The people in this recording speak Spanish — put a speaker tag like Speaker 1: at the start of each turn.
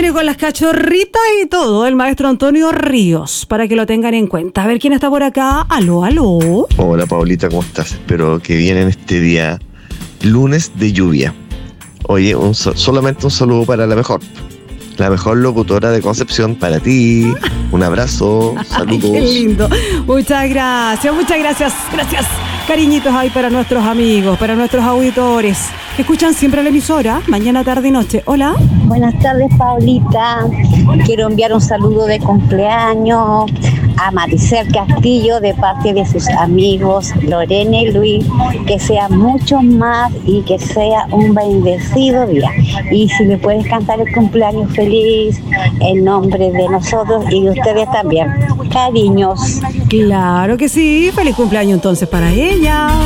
Speaker 1: viene con las cachorritas y todo, el maestro Antonio Ríos, para que lo tengan en cuenta. A ver quién está por acá. Aló, aló.
Speaker 2: Hola Paulita, ¿cómo estás? Espero que bien en este día, lunes de lluvia. Oye, solamente un saludo para la mejor locutora de Concepción, para ti. Un abrazo, saludos.
Speaker 1: Ay, qué lindo. Muchas gracias. Gracias. Cariñitos ahí para nuestros amigos, para nuestros auditores que escuchan siempre la emisora, mañana, tarde y noche. Hola.
Speaker 3: Buenas tardes, Paulita. Quiero enviar un saludo de cumpleaños a Maricel Castillo de parte de sus amigos Lorena y Luis. Que sea mucho más y que sea un bendecido día. Y si le puedes cantar el cumpleaños feliz en nombre de nosotros y de ustedes también. Cariños.
Speaker 1: Claro que sí. Feliz cumpleaños entonces para ella.